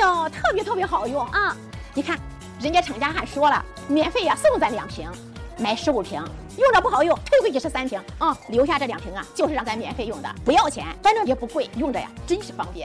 呦，特别好用啊！你看，人家厂家还说了，免费呀送咱2瓶，买15瓶，用着不好用，退回去13瓶啊，留下这2瓶啊，就是让咱免费用的，不要钱，反正也不贵，用着呀真是方便。